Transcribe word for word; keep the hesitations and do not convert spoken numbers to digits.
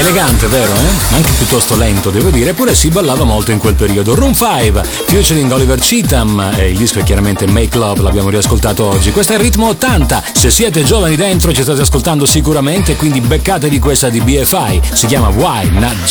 Elegante, vero, eh? Anche piuttosto lento, devo dire, eppure si ballava molto in quel periodo. Room cinque, featuring Oliver Cheatham, e il disco è chiaramente Make Love, l'abbiamo riascoltato oggi. Questo è il ritmo ottanta, se siete giovani dentro ci state ascoltando sicuramente, quindi beccatevi questa di B F I, si chiama Why Not